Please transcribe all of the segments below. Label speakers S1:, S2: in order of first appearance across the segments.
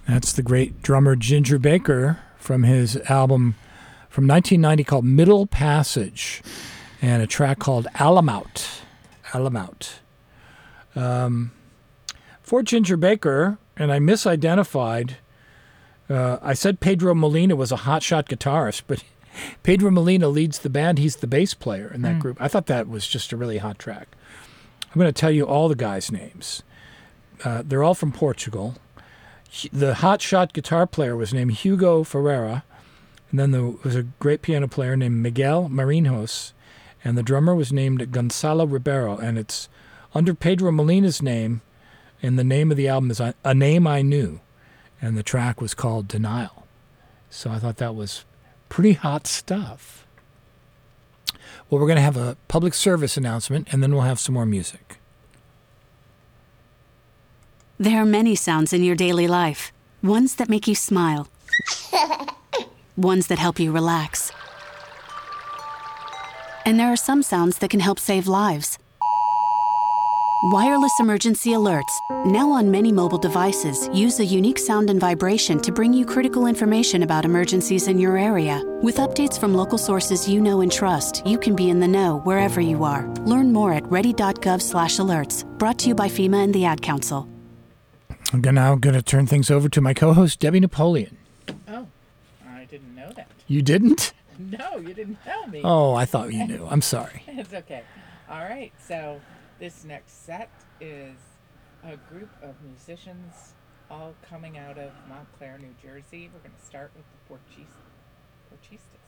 S1: That's the great drummer Ginger Baker from his album from 1990 called Middle Passage, and a track called Alamout. Alamout. For Ginger Baker, and I misidentified, I said Pedro Molina was a hotshot guitarist, but Pedro Molina leads the band. He's the bass player in that group. I thought that was just a really hot track. I'm going to tell you all the guys' names. They're all from Portugal. The hotshot guitar player was named Hugo Ferreira, and then there was a great piano player named Miguel Marinhos, and the drummer was named Gonzalo Ribeiro, and it's under Pedro Molina's name, and the name of the album is A Name I Knew, and the track was called Denial. So I thought that was pretty hot stuff. Well, we're going to have a public service announcement, and then we'll have some more music.
S2: There are many sounds in your daily life. Ones that make you smile. Ones that help you relax. And there are some sounds that can help save lives. Wireless emergency alerts, now on many mobile devices, use a unique sound and vibration to bring you critical information about emergencies in your area. With updates from local sources you know and trust, you can be in the know wherever you are. Learn more at ready.gov/alerts. Brought to you by FEMA and the Ad Council.
S1: I'm now going to turn things over to my co-host, Debbie Napoleon.
S3: Oh, I didn't know that.
S1: You didn't?
S3: No, you didn't tell me.
S1: Oh, I thought you knew. I'm sorry.
S3: It's okay. All right, so this next set is a group of musicians all coming out of Montclair, New Jersey. We're going to start with the Porchistas.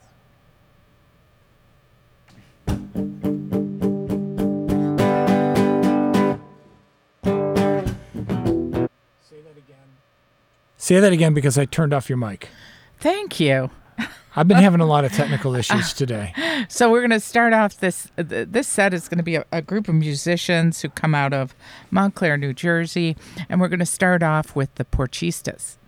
S1: Say that again because I turned off your mic.
S3: Thank you.
S1: I've been having a lot of technical issues today.
S3: So we're going to start off this set is going to be a group of musicians who come out of Montclair, New Jersey, and we're going to start off with the Porchistas.